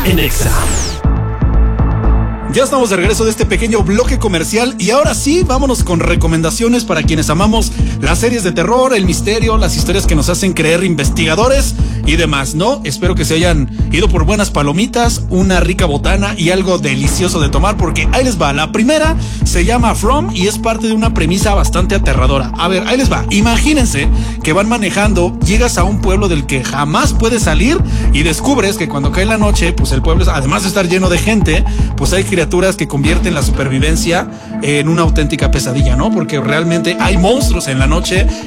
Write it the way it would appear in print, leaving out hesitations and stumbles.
en Exa. Ya estamos de regreso de este pequeño bloque comercial y ahora sí, vámonos con recomendaciones para quienes amamos las series de terror, el misterio, las historias que nos hacen creer investigadores y demás, ¿no? Espero que se hayan ido por buenas palomitas, una rica botana y algo delicioso de tomar, porque ahí les va. La primera se llama From y es parte de una premisa bastante aterradora. A ver, ahí les va. Imagínense que van manejando, llegas a un pueblo del que jamás puedes salir y descubres que cuando cae la noche, pues el pueblo, además de estar lleno de gente, pues hay criaturas que convierten la supervivencia en una auténtica pesadilla, ¿no? Porque realmente hay monstruos en la noche